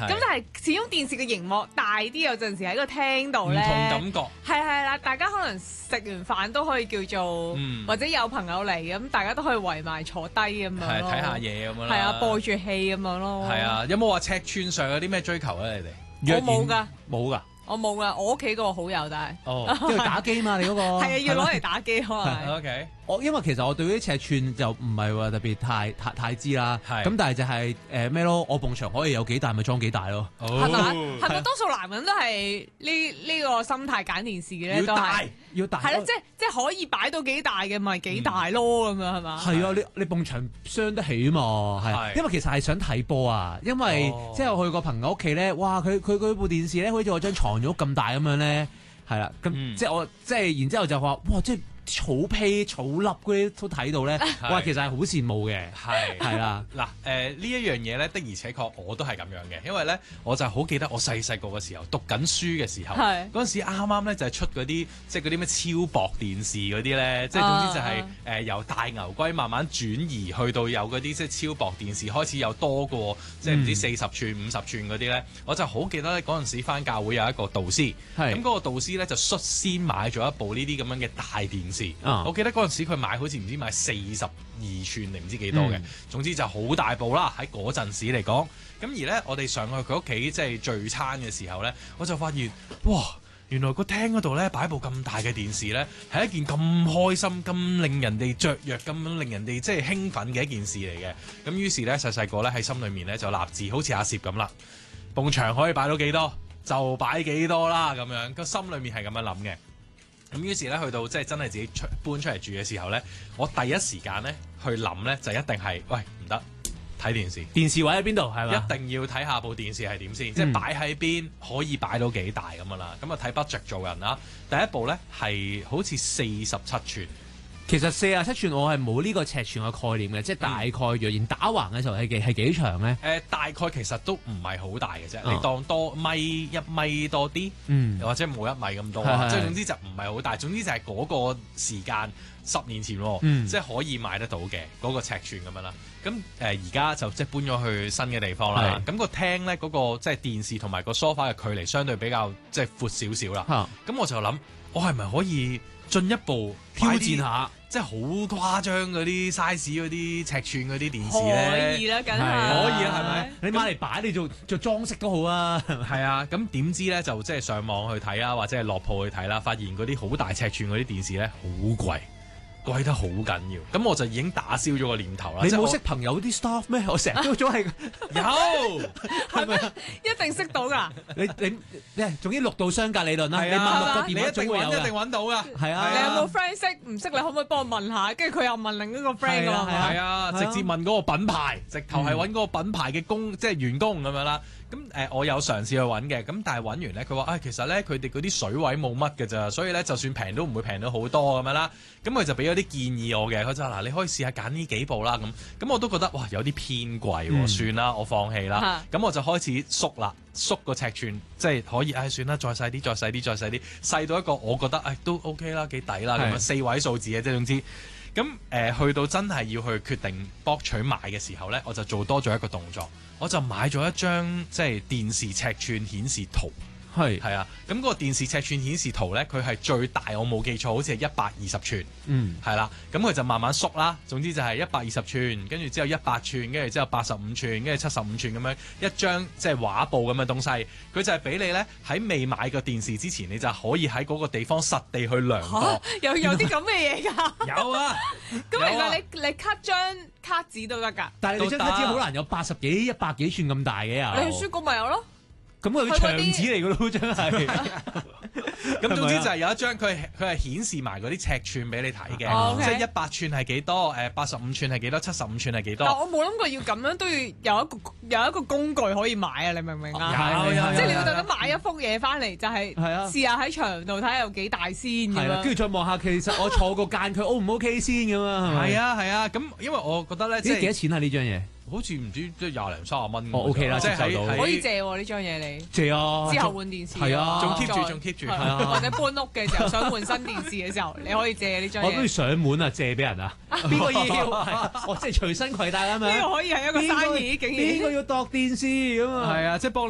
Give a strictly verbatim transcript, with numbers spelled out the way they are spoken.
咁但係始終電視嘅熒幕大啲，有陣時喺個廳度咧， 唔同感覺。 係係啦，大家可能食完飯都可以叫做， 嗯、 或者有朋友嚟咁，大家都可以圍埋坐低咁樣咯， 睇下嘢咁樣啦。 係啊，播住戲咁樣咯。 係啊，有冇話尺寸上有啲咩追求咧？你哋我冇㗎， 冇㗎。 我冇噶，我屋企嗰個好有，但係哦， 即係打機嘛，你嗰個係啊，要攞嚟打機可能係。 O K， 我因為其實我對啲尺寸就唔係話特別太太太知啦，咁但係就係誒咩咯，我埲牆可以有幾大咪裝幾大咯， 係咪？係咪多數男人都係呢呢個心態揀電視嘅咧？ 要大要大， 係啦，即係即係可以擺到幾大嘅咪幾大咯，咁樣係嘛？ 係啊，你你埲牆傷得起嘛？係，因為其實係想睇波啊，因為即係我去個朋友屋企咧，哇！佢佢佢部電視咧，好似我張床褥咁大咁樣咧，係啦，咁即係我即係然之後就話哇，即係。草皮草粒嗰啲都睇到咧，哇！其實係好羨慕嘅， 係係啦。 嗱，誒呢一樣嘢咧，的而且確我都係咁樣嘅，因為咧我就好記得我細細個嘅時候讀緊書嘅時候，嗰陣時啱啱咧就係出嗰啲即係嗰啲咩超薄電視嗰啲咧，即係總之就係誒由大牛龜慢慢轉移去到有嗰啲即係超薄電視開始有多過即係唔知四十寸、五十寸嗰啲咧，我就好記得咧嗰陣時返教會有一個導師，咁嗰個導師咧就率先買咗一部呢啲咁樣嘅大電視。Uh. 我記得嗰陣時佢買好似唔知買四十二寸定唔知幾多嘅，嗯、總之就好大部啦。喺嗰陣時嚟講，咁而咧我哋上去佢屋企即係聚餐嘅時候咧，我就發現哇，原來個廳嗰度咧擺部咁大嘅電視咧，係一件咁開心、咁令人哋雀躍、咁令人哋即係興奮嘅一件事嚟嘅。咁於是咧細細個咧喺心裏面咧就立志，好似阿攝咁啦，埲牆可以擺到幾多就擺幾多啦咁樣，個心裏面係咁樣諗嘅。咁於是咧，去到即係真係自己出搬出嚟住嘅時候咧，我第一時間咧去諗咧，就一定係喂唔得睇電視， 電視位喺邊度係嘛？ 一定要睇下部電視係點先，嗯、即係擺喺邊可以擺到幾大咁樣啦。咁啊睇 budget 做人啦。第一部咧係好似四十七寸。 其實四十七寸我係冇呢個尺寸嘅概念嘅，即係大概若然打橫嘅時候係幾係幾長咧？誒、 呃，大概其實都唔係好大嘅啫， 哦、 你當多米一米多啲， 嗯， 或者冇一米咁多啊，即係總之就唔係好大。總之就係嗰個時間十年前，嗯、即係可以買得到嘅嗰、嗰個尺寸咁樣啦。咁誒而家就即係搬咗去新嘅地方啦。咁、個廳咧嗰、嗰個即係電視同埋個 sofa 嘅距離相對比較即係闊少少啦。咁、嗯、我就諗，我係咪可以進一步挑戰下？ 即係好誇張嗰啲 size 嗰啲尺寸嗰啲電視咧， 可以啦，梗係可以啦，係咪？ 你買嚟擺你做做裝飾都好啊。 係啊，咁點知咧就即係上網去睇啊，或者係落鋪去睇啦，發現嗰啲好大尺寸嗰啲電視咧好貴。貴得好緊要，咁我就已經打消咗個念頭啦。 你冇識朋友啲 staff 咩？我成日都總係有， 係咪一定識到㗎？ 你你誒，總之六道相隔理論啦。 你問六個電電話總會有， 一定揾到㗎。 係啊， 你有冇 friend 識？唔識你可唔可以幫我問下？跟住佢又問另一個 friend 㗎嘛？ 係啊，直接問嗰個品牌，直頭係揾嗰個品牌嘅工，即係員工咁樣啦。咁誒、呃，我有嘗試去揾嘅，咁但係揾完咧，佢話啊，其實咧佢哋嗰啲水位冇乜嘅咋，所以咧就算平都唔會平到好多咁樣啦。咁佢就俾咗啲建議我嘅，佢就話嗱，你可以試下揀呢幾部啦。咁咁我都覺得哇，有啲偏貴喎，嗯、算啦，我放棄啦。咁、啊、我就開始縮啦，縮個尺寸，即係可以，唉、哎，算啦，再細啲，再細啲，再細啲，細到一個我覺得誒、哎、都 OK 啦，幾抵啦，咁樣四位數字嘅，即係總之。咁誒、呃、去到真係要去決定博取買嘅時候咧，我就做多咗一個動作，我就買咗一張即係電視尺寸顯示圖。係係啊，咁嗰個電視尺寸顯示圖咧，佢係最大，我冇記錯，好似係一百二十寸。嗯，係啦，咁佢就慢慢縮啦。總之就係一百二十寸，跟住之後一百寸，跟住之後八十五寸，跟住七十五寸咁樣一張即係畫布咁嘅東西。佢就係俾你咧喺未買個電視之前，你就可以喺嗰個地方實地去量度。 又有啲咁嘅嘢㗎？ 有啊。 咁其實你你 cut 張卡紙都得㗎。 但係你張卡紙好難有八十幾、一百幾寸咁大嘅啊！ 你去書局咪有咯。咁佢牆紙嚟㗎咯，真係。 咁總之就係有一張，佢係佢係顯示埋嗰啲尺寸俾你睇嘅， 哦 okay、 即係一百寸係幾多，誒八十五寸係幾多，七十五寸係幾多。 但我冇諗過要咁樣都要有一個有一個工具可以買啊！你明唔明啊？ 有有有， 即係你要特登買一幅嘢翻嚟，就係試下喺牆度睇下有幾大先咁樣。 跟住再望下，其實我坐個間佢 O 唔 OK 先咁啊？係咪？ 係啊係啊，咁因為我覺得咧，即係幾多錢啊？呢張嘢？ 好似唔知即係廿零三十蚊。 哦 OK 啦，接受到。 可以借喎呢張嘢你。 借啊！ 之後換電視。 係啊， 仲 keep 住，仲 keep 住。係啊。 或者搬屋嘅時候想換新電視嘅時候，你可以借呢張嘢。 我都要上門啊，借俾人啊。邊個要？我即係隨身攜帶啊嘛。 呢個可以係一個生意，竟然。 邊個要度電視咁啊？ 係啊，即係幫。